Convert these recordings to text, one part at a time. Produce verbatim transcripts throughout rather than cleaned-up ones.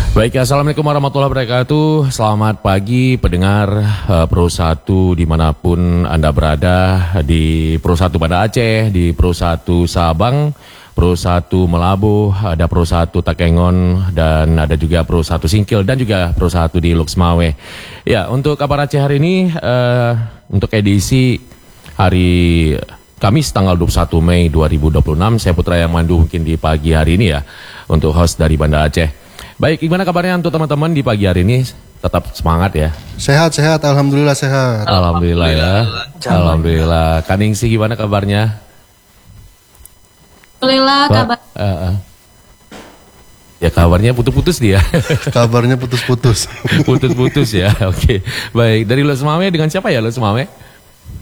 Baik, assalamualaikum warahmatullahi wabarakatuh. Selamat pagi pendengar uh, Pro satu dimanapun Anda berada, di Pro satu Banda Aceh, di Pro satu Sabang, Pro satu Melabuh, ada Pro satu Takengon, dan ada juga Pro satu Singkil, dan juga Pro satu di Luxmawe. Ya, untuk kabar Aceh hari ini, uh, untuk edisi hari Kamis tanggal dua puluh satu Mei dua ribu dua puluh enam, saya Putra yang mandu mungkin di pagi hari ini ya, untuk host dari Banda Aceh. Baik, gimana kabarnya untuk teman-teman di pagi hari ini? Tetap semangat ya? Sehat-sehat, alhamdulillah sehat. Alhamdulillah ya. Alhamdulillah. Kaningsi gimana kabarnya? Alhamdulillah kabar. Uh, uh. Ya kabarnya putus-putus dia. Kabarnya putus-putus. Putus-putus ya. Oke. Okay. Baik, dari Luxmawe dengan siapa ya Luxmawe?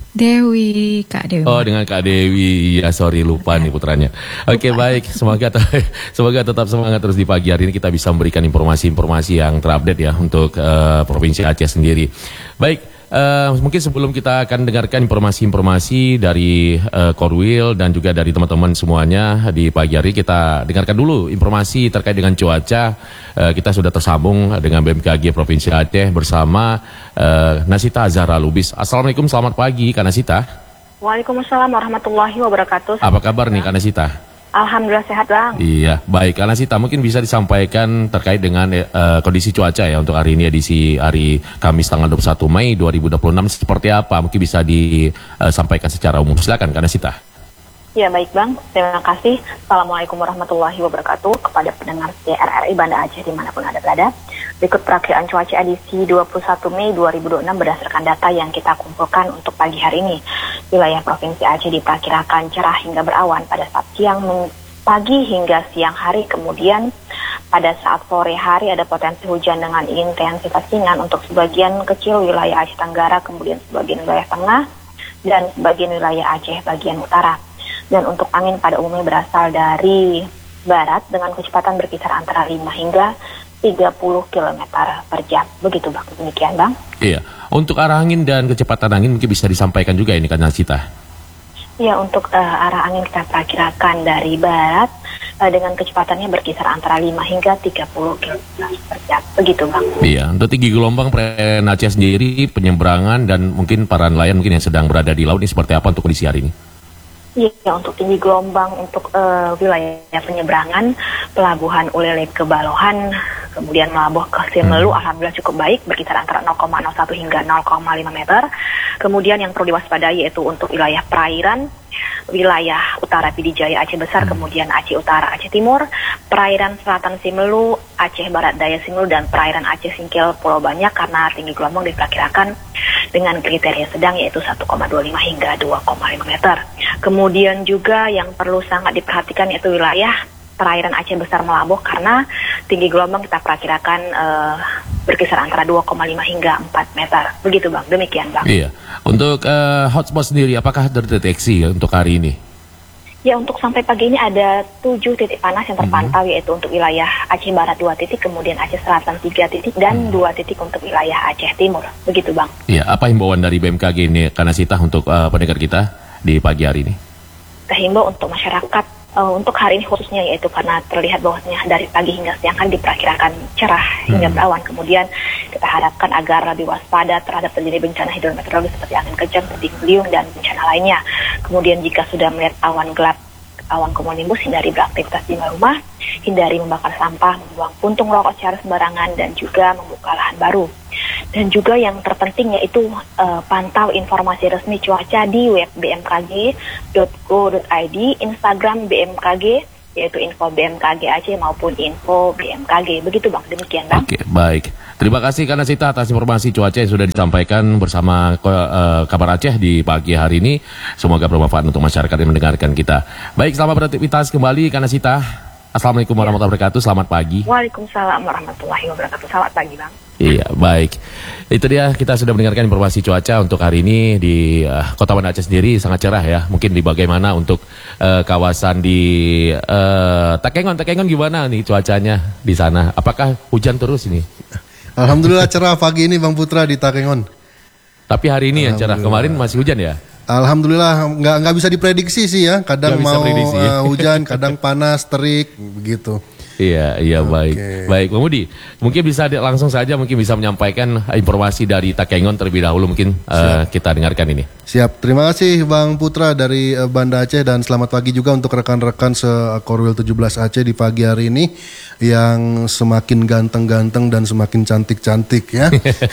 Dewi, Kak Dewi. Oh, dengan Kak Dewi. Ya, sorry lupa nih putranya. Oke, baik. Semoga semoga tetap semangat terus di pagi hari ini, kita bisa memberikan informasi-informasi yang terupdate ya untuk uh, Provinsi Aceh sendiri. Baik. Uh, mungkin sebelum kita akan dengarkan informasi-informasi dari uh, Korwil dan juga dari teman-teman semuanya di pagi hari, kita dengarkan dulu informasi terkait dengan cuaca. Uh, kita sudah tersambung dengan B M K G Provinsi Aceh bersama uh, Nasita Zahra Lubis. Assalamualaikum, selamat pagi Kak Nasita. Waalaikumsalam warahmatullahi wabarakatuh. Apa kabar nih Kak Nasita? Alhamdulillah sehat Bang. Iya, baik. Kak Nasita, mungkin bisa disampaikan terkait dengan uh, kondisi cuaca ya untuk hari ini, edisi hari Kamis tanggal dua puluh satu Mei dua ribu dua puluh enam seperti apa? Mungkin bisa disampaikan secara umum. Silakan Kak Nasita. Ya baik Bang, terima kasih. Assalamualaikum warahmatullahi wabarakatuh kepada pendengar C R R I Banda Aceh dimanapun Anda berada. Berikut perakiraan cuaca edisi dua puluh satu Mei dua ribu dua puluh enam berdasarkan data yang kita kumpulkan untuk pagi hari ini. Wilayah Provinsi Aceh diperkirakan cerah hingga berawan pada saat siang, pagi hingga siang hari. Kemudian pada saat sore hari ada potensi hujan dengan intensitas ringan untuk sebagian kecil wilayah Aceh Tenggara, kemudian sebagian wilayah tengah, dan sebagian wilayah Aceh bagian utara. Dan untuk angin pada umumnya berasal dari barat dengan kecepatan berkisar antara lima hingga tiga puluh kilometer per jam. Begitu Bang, demikian Bang. Iya, untuk arah angin dan kecepatan angin mungkin bisa disampaikan juga ini Kak Nasita. Iya, untuk uh, arah angin kita perkirakan dari barat uh, dengan kecepatannya berkisar antara lima hingga tiga puluh kilometer per jam. Begitu Bang. Iya, untuk tinggi gelombang perairan Aceh sendiri, penyeberangan dan mungkin para nelayan mungkin yang sedang berada di laut ini seperti apa untuk kondisi hari ini? Iya, untuk tinggi gelombang untuk uh, wilayah penyeberangan Pelabuhan Ulele ke Balohan, kemudian Melabuh ke Simelu, hmm. alhamdulillah cukup baik, berkisar antara nol koma nol satu hingga nol koma lima meter. Kemudian yang perlu diwaspadai yaitu untuk wilayah perairan, wilayah utara Pidijaya Aceh Besar, hmm. kemudian Aceh Utara Aceh Timur, perairan selatan Simelu, Aceh Barat Daya Simelu, dan perairan Aceh Singkil Pulau Banyak, karena tinggi gelombang diperkirakan dengan kriteria sedang yaitu satu koma dua lima hingga dua koma lima meter. Kemudian juga yang perlu sangat diperhatikan yaitu wilayah perairan Aceh Besar Melabuh, karena tinggi gelombang kita perkirakan uh, berkisar antara dua koma lima hingga empat meter. Begitu Bang, demikian Bang. Iya. Untuk uh, hotspot sendiri apakah terdeteksi ya, untuk hari ini? Ya, untuk sampai pagi ini ada tujuh titik panas yang terpantau, hmm. yaitu untuk wilayah Aceh Barat dua titik, kemudian Aceh Selatan tiga titik, dan dua hmm. titik untuk wilayah Aceh Timur. Begitu Bang. Iya, apa himbauan dari B M K G ini Kak Nasita untuk uh, pendengar kita di pagi hari ini? Kita himbau untuk masyarakat uh, untuk hari ini khususnya, yaitu karena terlihat bahwasanya dari pagi hingga siang hari diperkirakan cerah hingga hmm. berawan. Kemudian kita harapkan agar lebih waspada terhadap terjadi bencana hidrometeorologi seperti angin kencang, puting beliung, dan bencana lainnya. Kemudian jika sudah melihat awan gelap, awan cumulonimbus, hindari beraktivitas di luar rumah, hindari membakar sampah, membuang puntung rokok secara sembarangan, dan juga membuka lahan baru. Dan juga yang terpenting yaitu uh, pantau informasi resmi cuaca di web b m k g dot go dot i d, Instagram B M K G yaitu info B M K G Aceh maupun info B M K G. Begitu Bang, demikian Bang. Oke, baik. Terima kasih Kak Nasita atas informasi cuaca yang sudah disampaikan bersama uh, Kabar Aceh di pagi hari ini. Semoga bermanfaat untuk masyarakat yang mendengarkan kita. Baik, selamat beraktivitas kembali Kak Nasita. Assalamualaikum warahmatullahi wabarakatuh, selamat pagi. Waalaikumsalam warahmatullahi wabarakatuh, selamat pagi Bang. Iya, baik. Itu dia, kita sudah mendengarkan informasi cuaca untuk hari ini di uh, Kota Banda Aceh sendiri sangat cerah ya. Mungkin di bagaimana untuk uh, kawasan di uh, Takengon, Takengon gimana nih cuacanya di sana? Apakah hujan terus ini? Alhamdulillah cerah pagi ini Bang Putra di Takengon. Tapi hari ini yang cerah, kemarin masih hujan ya? Alhamdulillah nggak nggak bisa diprediksi sih ya. Kadang mau uh, hujan, kadang panas, terik, begitu. Iya, iya baik. Oke. Baik, Bang Budi, mungkin bisa di- langsung saja mungkin bisa menyampaikan informasi dari Takengon terlebih dahulu mungkin eh, kita dengarkan ini. Siap, terima kasih Bang Putra dari eh, Banda Aceh dan selamat pagi juga untuk rekan-rekan se-Korwil tujuh belas Aceh di pagi hari ini yang semakin ganteng-ganteng dan semakin cantik-cantik ya.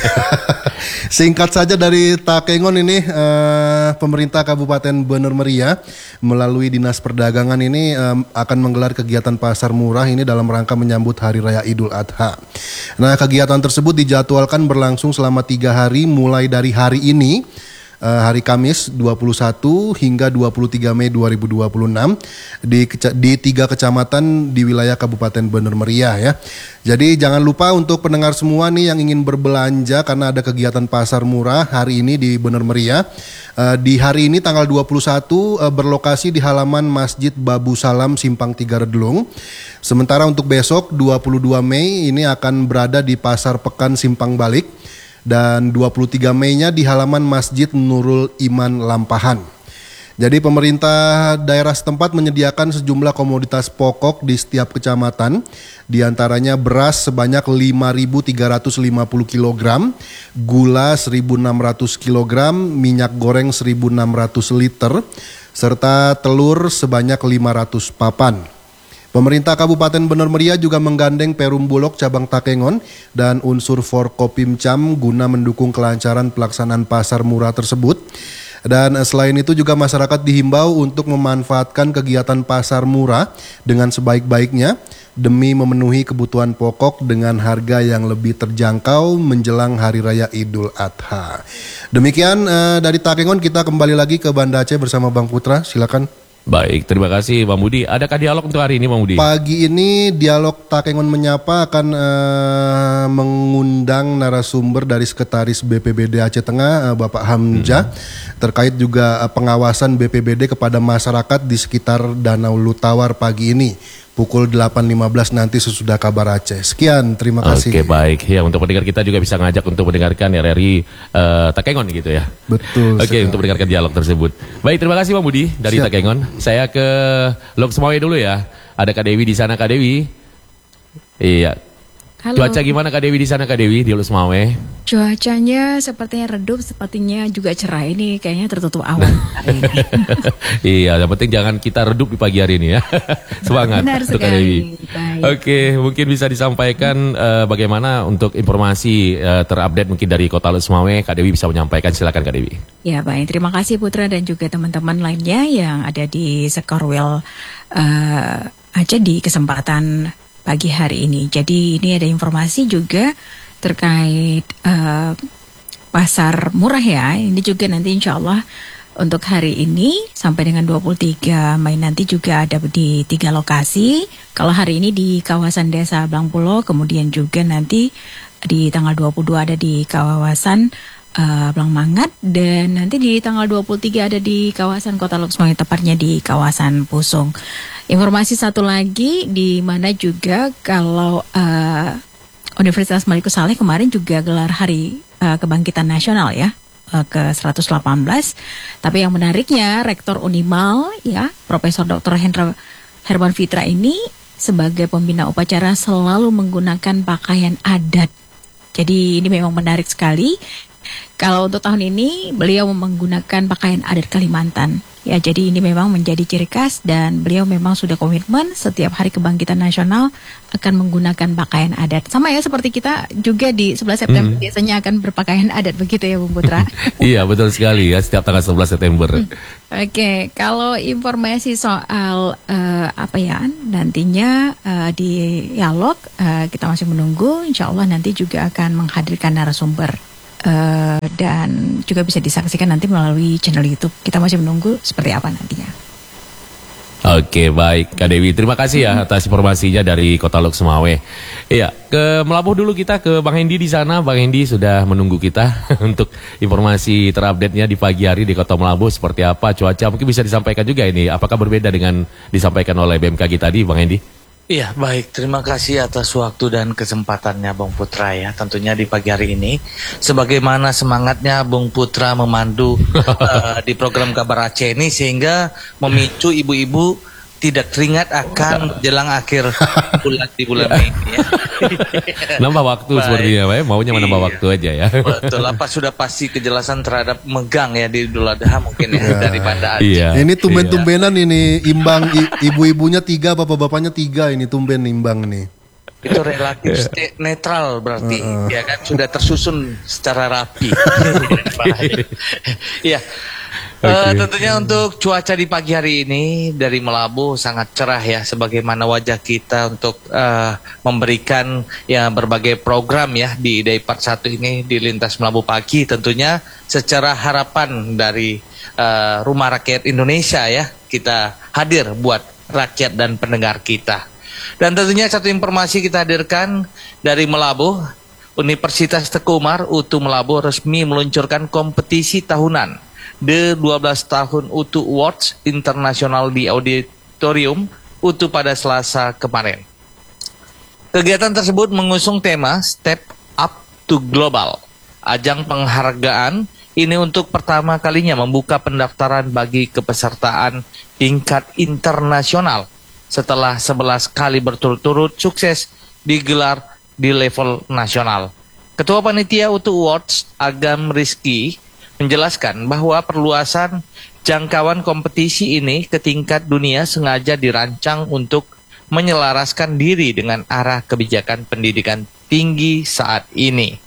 Singkat saja dari Takengon ini, eh, pemerintah Kabupaten Bener Meriah melalui Dinas Perdagangan ini eh, akan menggelar kegiatan pasar murah ini dalam rangka menyambut Hari Raya Idul Adha. Nah, kegiatan tersebut dijadwalkan berlangsung selama tiga hari mulai dari hari ini, eh, hari Kamis dua puluh satu hingga dua puluh tiga Mei dua ribu dua puluh enam di, keca- di tiga kecamatan di wilayah Kabupaten Bener Meriah ya. Jadi jangan lupa untuk pendengar semua nih yang ingin berbelanja karena ada kegiatan pasar murah hari ini di Bener Meriah. Eh, di hari ini tanggal dua puluh satu eh, berlokasi di halaman Masjid Babu Salam Simpang Tiga Redlung. Sementara untuk besok dua puluh dua Mei ini akan berada di Pasar Pekan Simpang Balik dan dua puluh tiga Mei-nya di halaman Masjid Nurul Iman Lampahan. Jadi pemerintah daerah setempat menyediakan sejumlah komoditas pokok di setiap kecamatan, diantaranya beras sebanyak lima ribu tiga ratus lima puluh kilogram, gula seribu enam ratus kilogram, minyak goreng seribu enam ratus liter, serta telur sebanyak lima ratus papan. Pemerintah Kabupaten Bener Meriah juga menggandeng Perum Bulog cabang Takengon dan unsur Forkopimcam guna mendukung kelancaran pelaksanaan pasar murah tersebut. Dan selain itu juga masyarakat dihimbau untuk memanfaatkan kegiatan pasar murah dengan sebaik-baiknya demi memenuhi kebutuhan pokok dengan harga yang lebih terjangkau menjelang Hari Raya Idul Adha. Demikian eh, dari Takengon, kita kembali lagi ke Banda Aceh bersama Bang Putra, silakan. Baik, terima kasih Bang Budi. Adakah dialog untuk hari ini Bang Budi? Pagi ini dialog Takengon Menyapa akan eh, mengundang narasumber dari Sekretaris B P B D Aceh Tengah, eh, Bapak Hamzah, hmm. terkait juga eh, pengawasan B P B D kepada masyarakat di sekitar Danau Lutawar pagi ini. Pukul delapan lima belas nanti sesudah kabar Aceh. Sekian, terima kasih. Oke, baik. Ya, untuk pendengar kita juga bisa ngajak untuk mendengarkan R R I uh, Takengon gitu ya. Betul. Oke, sekali. untuk mendengarkan dialog tersebut. Baik, terima kasih Bang Budi dari Siap. Takengon. Saya ke Lok Semawe dulu ya. Ada Kak Dewi di sana, Kak Dewi. Iya. Halo. Cuaca gimana Kak Dewi di sana, Kak Dewi di Lok Semawe? Cuacanya sepertinya redup, sepertinya juga cerah. Ini kayaknya tertutup awan hari ini. Iya, yang penting jangan kita redup di pagi hari ini ya. Semangat Benar untuk Kak sekali. Dewi. Baik. Oke, mungkin bisa disampaikan uh, bagaimana untuk informasi uh, terupdate mungkin dari Kota Lok Semawe. Kak Dewi bisa menyampaikan, silakan Kak Dewi. Ya baik, terima kasih Putra dan juga teman-teman lainnya yang ada di Sekorwil uh, Aceh di kesempatan pagi hari ini. Jadi ini ada informasi juga terkait uh, pasar murah ya. Ini juga nanti insya Allah untuk hari ini sampai dengan dua puluh tiga Mei nanti juga ada di tiga lokasi. Kalau hari ini di kawasan Desa Blangpulo, kemudian juga nanti di tanggal dua puluh dua ada di kawasan uh, Blangmangat, dan nanti di tanggal dua puluh tiga ada di kawasan Kota Lok Semawe, tepatnya di kawasan Pusung. Informasi satu lagi di mana juga kalau uh, Universitas Malikus Saleh kemarin juga gelar Hari uh, Kebangkitan Nasional ya, uh, ke seratus delapan belas. Tapi yang menariknya Rektor Unimal ya, Profesor Doktor Hendra Herman Fitra ini sebagai pembina upacara selalu menggunakan pakaian adat. Jadi ini memang menarik sekali. Kalau untuk tahun ini beliau menggunakan pakaian adat Kalimantan. Ya, jadi ini memang menjadi ciri khas dan beliau memang sudah komitmen setiap Hari Kebangkitan Nasional akan menggunakan pakaian adat. Sama ya seperti kita juga di sebelas September hmm. biasanya akan berpakaian adat, begitu ya Bung Putra? Iya, betul sekali ya, setiap tanggal sebelas September. Hmm. Oke, okay. Kalau informasi soal uh, apa ya nantinya uh, di dialog uh, kita masih menunggu, insya Allah nanti juga akan menghadirkan narasumber. Uh, dan juga bisa disaksikan nanti melalui channel YouTube. Kita masih menunggu seperti apa nantinya. Oke, baik Kak Dewi, terima kasih ya atas informasinya dari Kota Lok Semawe. Iya, ke Melabuh dulu kita ke Bang Hendi di sana. Bang Hendi sudah menunggu kita untuk informasi terupdate-nya di pagi hari di Kota Melabuh seperti apa cuaca. Mungkin bisa disampaikan juga ini, apakah berbeda dengan disampaikan oleh B M K G tadi, Bang Hendi? Iya, baik. Terima kasih atas waktu dan kesempatannya Bung Putra ya. Tentunya di pagi hari ini, sebagaimana semangatnya Bung Putra memandu uh, di program Kabar Aceh ini, sehingga memicu ibu-ibu tidak teringat akan jelang akhir bulan di bulan Mei. Ya. Nambah waktu Baik. sepertinya, Pak. Maunya menambah Iya. waktu aja ya. Betul, apa sudah pasti kejelasan terhadap megang ya di Idul Adha mungkin ya dari Banda Aceh. Iya. Ini tumben-tumbenan ini imbang i- ibu-ibunya tiga, bapak-bapaknya tiga, ini tumben imbang nih. Itu relatif sti- netral berarti, ya kan sudah tersusun secara rapi. Baik. Iya. Eh, Oke. tentunya untuk cuaca di pagi hari ini dari Melabu sangat cerah ya, sebagaimana wajah kita untuk eh, memberikan ya berbagai program ya di Day Part satu ini di Lintas Melabu Pagi, tentunya secara harapan dari eh, Rumah Rakyat Indonesia ya, kita hadir buat rakyat dan pendengar kita. Dan tentunya satu informasi kita hadirkan dari Melabu, Universitas Teguh Umar U T U Melabu resmi meluncurkan kompetisi tahunan The dua belas tahun U T U Awards Internasional di Auditorium U T U pada Selasa kemarin. Kegiatan tersebut mengusung tema Step Up to Global. Ajang penghargaan ini untuk pertama kalinya membuka pendaftaran bagi kepesertaan tingkat internasional setelah sebelas kali berturut-turut sukses digelar di level nasional. Ketua Panitia U T U Awards Agam Rizky menjelaskan bahwa perluasan jangkauan kompetisi ini ke tingkat dunia sengaja dirancang untuk menyelaraskan diri dengan arah kebijakan pendidikan tinggi saat ini.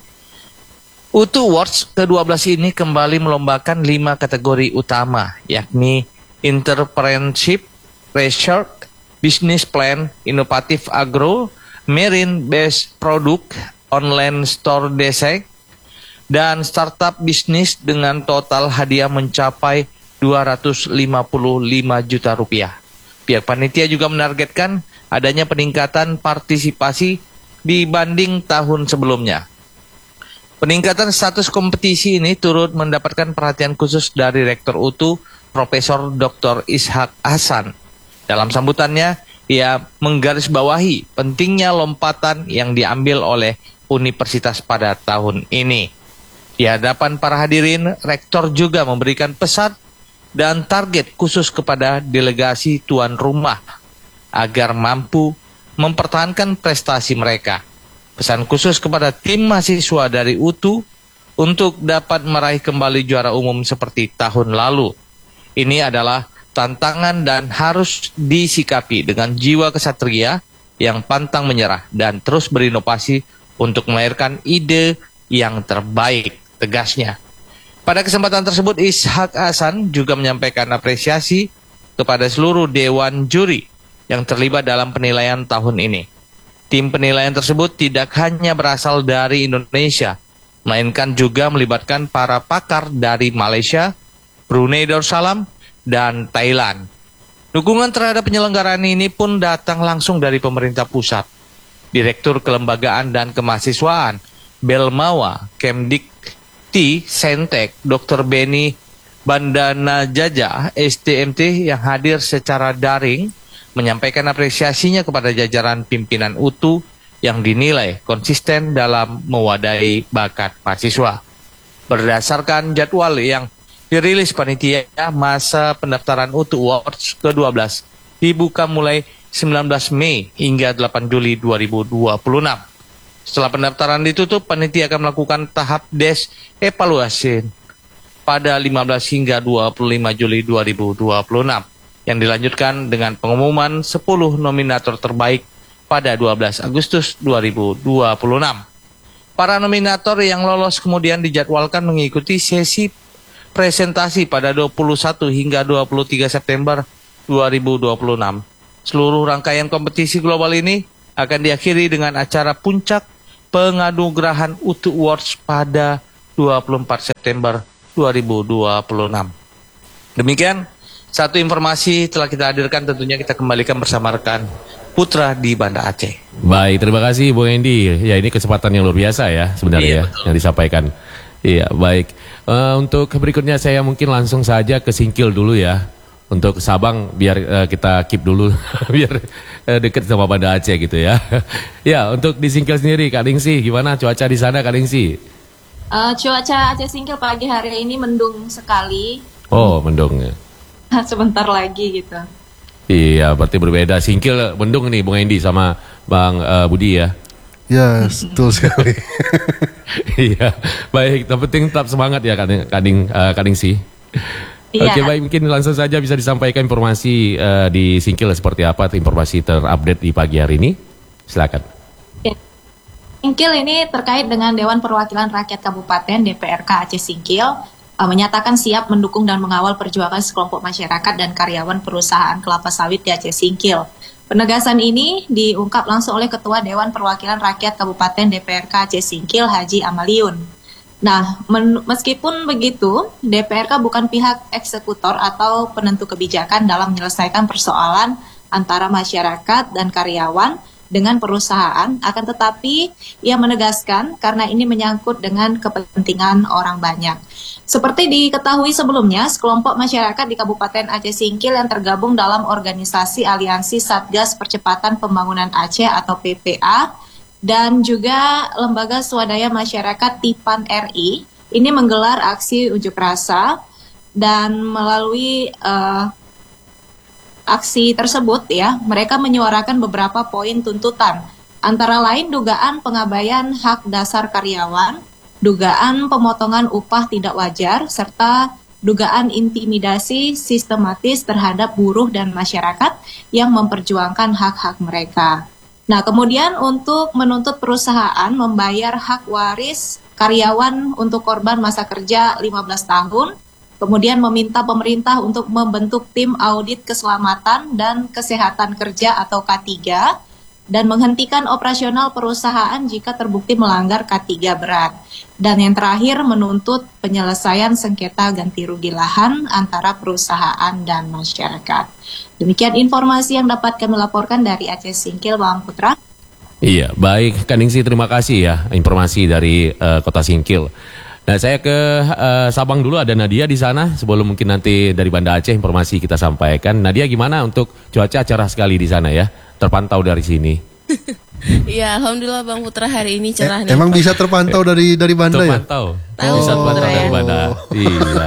U T U Awards ke dua belas ini kembali melombakan lima kategori utama, yakni Entrepreneurship, Research, Business Plan, Inovatif Agro, Marine Based Product, Online Store Design, dan startup bisnis dengan total hadiah mencapai dua ratus lima puluh lima juta rupiah. Pihak panitia juga menargetkan adanya peningkatan partisipasi dibanding tahun sebelumnya. Peningkatan status kompetisi ini turut mendapatkan perhatian khusus dari Rektor U T U, Profesor Doktor Ishak Hasan. Dalam sambutannya, ia menggarisbawahi pentingnya lompatan yang diambil oleh universitas pada tahun ini. Di hadapan para hadirin, Rektor juga memberikan pesan dan target khusus kepada delegasi tuan rumah agar mampu mempertahankan prestasi mereka. Pesan khusus kepada tim mahasiswa dari U T U untuk dapat meraih kembali juara umum seperti tahun lalu. Ini adalah tantangan dan harus disikapi dengan jiwa kesatria yang pantang menyerah dan terus berinovasi untuk melahirkan ide yang terbaik, tegasnya. Pada kesempatan tersebut, Ishak Hasan juga menyampaikan apresiasi kepada seluruh dewan juri yang terlibat dalam penilaian tahun ini. Tim penilaian tersebut tidak hanya berasal dari Indonesia, melainkan juga melibatkan para pakar dari Malaysia, Brunei Darussalam, dan Thailand. Dukungan terhadap penyelenggaraan ini pun datang langsung dari pemerintah pusat. Direktur Kelembagaan dan Kemahasiswaan, Belmawa, Kemdikti, Sentek, Doktor Beni Bandana Jaja, S T M T yang hadir secara daring, menyampaikan apresiasinya kepada jajaran pimpinan U T U yang dinilai konsisten dalam mewadahi bakat mahasiswa. Berdasarkan jadwal yang dirilis panitia, masa pendaftaran U T U Awards ke dua belas dibuka mulai sembilan belas Mei hingga delapan Juli dua ribu dua puluh enam. Setelah pendaftaran ditutup, panitia akan melakukan tahap des evaluasi pada lima belas hingga dua puluh lima Juli dua ribu dua puluh enam, yang dilanjutkan dengan pengumuman sepuluh nominator terbaik pada dua belas Agustus dua ribu dua puluh enam. Para nominator yang lolos kemudian dijadwalkan mengikuti sesi presentasi pada dua puluh satu hingga dua puluh tiga September dua ribu dua puluh enam. Seluruh rangkaian kompetisi global ini akan diakhiri dengan acara puncak penganugerahan U T U Awards pada dua puluh empat September dua ribu dua puluh enam. Demikian satu informasi telah kita hadirkan, tentunya kita kembalikan bersama rekan Putra di Banda Aceh. Baik, terima kasih Bung Endi. Ya, ini kesempatan yang luar biasa ya sebenarnya Iya, ya, betul. yang disampaikan. Iya, baik. Eh, untuk berikutnya saya mungkin langsung saja ke Singkil dulu ya. Untuk Sabang biar eh, kita keep dulu biar eh, deket sama Banda Aceh gitu ya. Ya, untuk di Singkil sendiri Kak Ningsih, gimana cuaca di sana Kak Ningsih? Uh, cuaca Aceh Singkil pagi hari ini mendung sekali. Oh, mendung ya. Sebentar lagi gitu. Iya, berarti berbeda. Singkil Bendung nih, Bung Endi sama Bang uh, Budi ya. Ya, betul sekali. Iya, baik. Yang penting tetap semangat ya, Kading, Kading, uh, Kading sih. Iya. Oke, baik. Mungkin langsung saja bisa disampaikan informasi uh, di Singkil seperti apa, informasi terupdate di pagi hari ini. Silakan. Singkil ini terkait dengan Dewan Perwakilan Rakyat Kabupaten D P R K Aceh Singkil uh, menyatakan siap mendukung dan mengawal perjuangan sekelompok masyarakat dan karyawan perusahaan kelapa sawit di Aceh Singkil. Penegasan ini diungkap langsung oleh Ketua Dewan Perwakilan Rakyat Kabupaten D P R K Aceh Singkil Haji Amaliun. Nah, men- meskipun begitu, D P R K bukan pihak eksekutor atau penentu kebijakan dalam menyelesaikan persoalan antara masyarakat dan karyawan dengan perusahaan, akan tetapi ia menegaskan karena ini menyangkut dengan kepentingan orang banyak. Seperti diketahui sebelumnya, sekelompok masyarakat di Kabupaten Aceh Singkil yang tergabung dalam organisasi Aliansi Satgas Percepatan Pembangunan Aceh atau P P A dan juga Lembaga Swadaya Masyarakat Tipan R I ini menggelar aksi unjuk rasa dan melalui uh, aksi tersebut ya mereka menyuarakan beberapa poin tuntutan antara lain dugaan pengabaian hak dasar karyawan, dugaan pemotongan upah tidak wajar serta dugaan intimidasi sistematis terhadap buruh dan masyarakat yang memperjuangkan hak-hak mereka. Nah, kemudian untuk menuntut perusahaan membayar hak waris karyawan untuk korban masa kerja lima belas tahun, kemudian meminta pemerintah untuk membentuk tim audit keselamatan dan kesehatan kerja atau K tiga, dan menghentikan operasional perusahaan jika terbukti melanggar K tiga berat. Dan yang terakhir menuntut penyelesaian sengketa ganti rugi lahan antara perusahaan dan masyarakat. Demikian informasi yang dapat kami laporkan dari Aceh Singkil, Bang Putra. Iya, baik Kaningsi, terima kasih ya informasi dari uh, Kota Singkil. Nah, saya ke uh, Sabang dulu, ada Nadia di sana sebelum mungkin nanti dari Banda Aceh informasi kita sampaikan. Nadia, gimana untuk cuaca? Cerah sekali di sana ya, terpantau dari sini. Iya, alhamdulillah Bang Putra hari ini cerah eh, nih. Emang bisa terpantau dari dari Banda terpantau. ya? Tahu, bisa terpantau Putra, dari ya. Banda. Iya.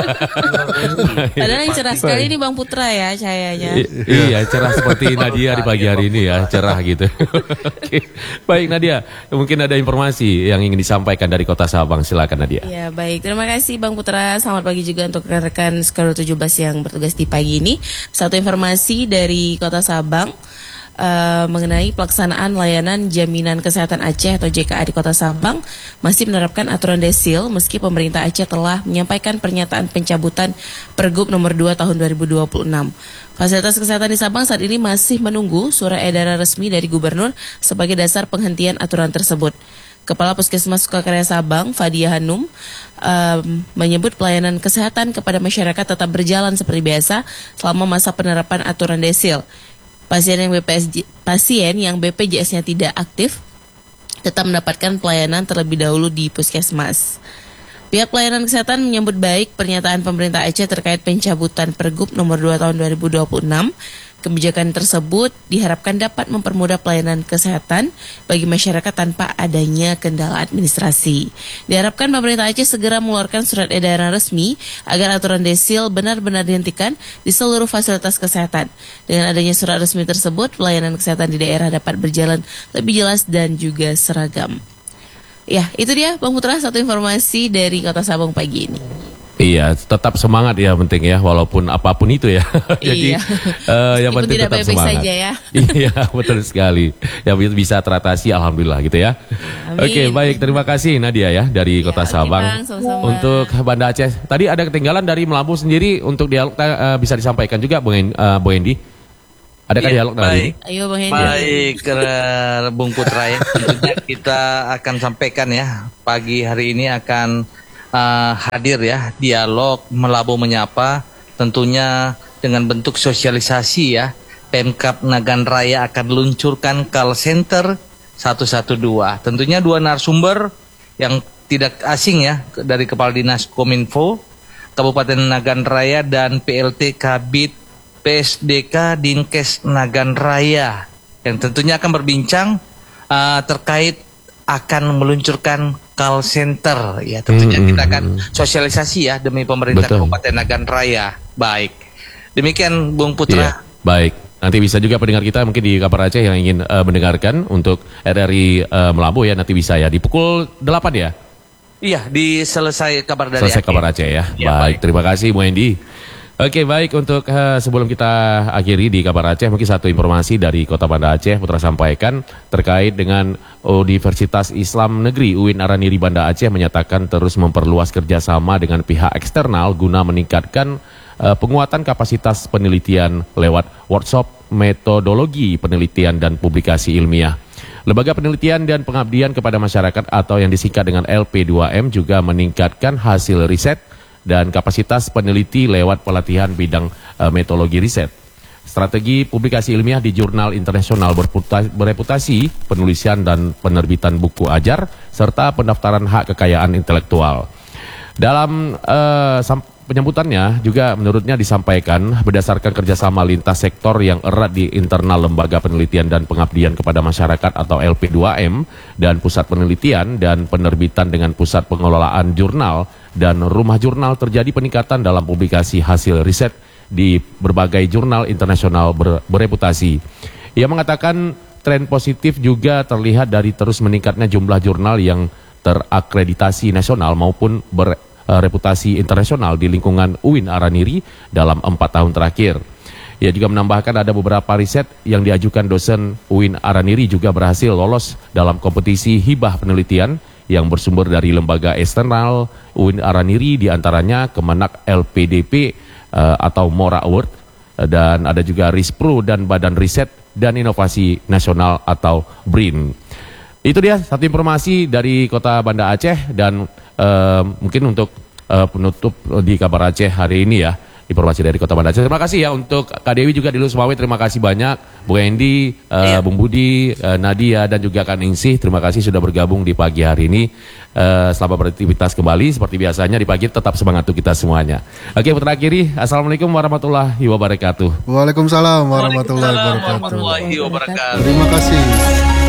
Padahal yang cerah sekali ini Bang Putra ya cahayanya. I- iya, cerah seperti Nadia di pagi hari ini ya, cerah gitu. Oke. Baik Nadia, mungkin ada informasi yang ingin disampaikan dari Kota Sabang, silakan Nadia. Ya baik, terima kasih Bang Putra. Selamat pagi juga untuk rekan-rekan Skor tujuh belas yang bertugas di pagi ini. Satu informasi dari Kota Sabang uh, mengenai pelaksanaan layanan jaminan kesehatan Aceh atau J K A di Kota Sabang masih menerapkan aturan desil meski pemerintah Aceh telah menyampaikan pernyataan pencabutan Pergub nomor dua tahun dua ribu dua puluh enam. Fasilitas kesehatan di Sabang saat ini masih menunggu surat edaran resmi dari Gubernur sebagai dasar penghentian aturan tersebut. Kepala Puskesmas Sukakarya Sabang, Fadia Hanum, um, menyebut pelayanan kesehatan kepada masyarakat tetap berjalan seperti biasa selama masa penerapan aturan desil. Pasien yang B P S, pasien yang B P J S-nya tidak aktif tetap mendapatkan pelayanan terlebih dahulu di puskesmas. Pihak pelayanan kesehatan menyambut baik pernyataan pemerintah Aceh terkait pencabutan Pergub nomor dua tahun dua ribu dua puluh enam. Kebijakan tersebut diharapkan dapat mempermudah pelayanan kesehatan bagi masyarakat tanpa adanya kendala administrasi. Diharapkan pemerintah Aceh segera mengeluarkan surat edaran resmi agar aturan desil benar-benar dihentikan di seluruh fasilitas kesehatan. Dengan adanya surat resmi tersebut, pelayanan kesehatan di daerah dapat berjalan lebih jelas dan juga seragam. Ya, itu dia Bang Putra, satu informasi dari Kota Sabang pagi ini. Iya, tetap semangat ya penting ya, walaupun apapun itu ya. Jadi Iya. uh, yang Meskipun penting tidak tetap baik-baik semangat. saja ya. Iya, betul sekali. Yang bisa teratasi, alhamdulillah gitu ya. Amin. Oke, baik, terima kasih Nadia ya dari Ya, Kota oke, Sabang. Bang, sama-sama. Untuk Banda Aceh, tadi ada ketinggalan dari Melabu sendiri untuk dialog uh, bisa disampaikan juga, Bung uh, Bu Endi. Adakah Iya, dialog tadi? baik. Ayo Bang Hendy. Baik, eh, Bung Putra ya. Tentunya kita akan sampaikan ya, pagi hari ini akan uh, hadir ya, dialog Melabu Menyapa, tentunya dengan bentuk sosialisasi ya. Pemkab Nagan Raya akan luncurkan call center satu satu dua. Tentunya dua narasumber yang tidak asing ya, dari Kepala Dinas Kominfo, Kabupaten Nagan Raya, dan P L T Kabid P S D K Dinkes Nagan Raya yang tentunya akan berbincang uh, terkait akan meluncurkan call center ya, tentunya Hmm, kita hmm, akan sosialisasi ya demi pemerintah Betul. Kabupaten Nagan Raya. Baik, demikian Bung Putra. Iya. Baik, nanti bisa juga pendengar kita mungkin di Kabar Aceh yang ingin uh, mendengarkan untuk R R I uh, Melabuh ya, nanti bisa ya di pukul delapan ya. Iya, di selesai kabar dari Selesai Aceh. Kabar Aceh ya. Ya, baik, baik. terima kasih Bu Endi. Oke, baik, untuk uh, sebelum kita akhiri di Kabar Aceh, mungkin satu informasi dari Kota Banda Aceh Putra sampaikan terkait dengan Universitas Islam Negeri U I N Araniri Banda Aceh menyatakan terus memperluas kerjasama dengan pihak eksternal guna meningkatkan uh, penguatan kapasitas penelitian lewat workshop metodologi penelitian dan publikasi ilmiah. Lembaga Penelitian dan Pengabdian kepada Masyarakat atau yang disingkat dengan L P dua M juga meningkatkan hasil riset dan kapasitas peneliti lewat pelatihan bidang uh, metodologi riset. Strategi publikasi ilmiah di jurnal internasional berputa- bereputasi, penulisan dan penerbitan buku ajar, serta pendaftaran hak kekayaan intelektual. Dalam uh, penyambutannya juga menurutnya disampaikan berdasarkan kerjasama lintas sektor yang erat di internal Lembaga Penelitian dan Pengabdian kepada Masyarakat atau L P dua M dan Pusat Penelitian dan Penerbitan dengan Pusat Pengelolaan Jurnal dan Rumah Jurnal terjadi peningkatan dalam publikasi hasil riset di berbagai jurnal internasional ber, bereputasi. Ia mengatakan tren positif juga terlihat dari terus meningkatnya jumlah jurnal yang terakreditasi nasional maupun berreputasi internasional di lingkungan U I N Araniri dalam empat tahun terakhir. Ia juga menambahkan ada beberapa riset yang diajukan dosen U I N Araniri juga berhasil lolos dalam kompetisi hibah penelitian yang bersumber dari lembaga eksternal U I N Araniri, diantaranya Kemenak L P D P uh, atau Mora Award, uh, dan ada juga Rispro dan Badan Riset dan Inovasi Nasional atau B R I N. Itu dia satu informasi dari Kota Banda Aceh dan uh, mungkin untuk uh, penutup di Kabar Aceh hari ini ya. Informasi dari Kota Banda Aceh. Terima kasih ya untuk Kak Dewi juga di Lusumawe. Terima kasih banyak Bu Endi, uh, Bung Budi, uh, Nadia dan juga Kak Ningsih. Terima kasih sudah bergabung di pagi hari ini. Uh, selamat beraktivitas kembali seperti biasanya di pagi, tetap semangat untuk kita semuanya. Oke, putra akhiri. Assalamualaikum warahmatullahi wabarakatuh. Waalaikumsalam warahmatullahi wabarakatuh. warahmatullahi wabarakatuh. Terima kasih.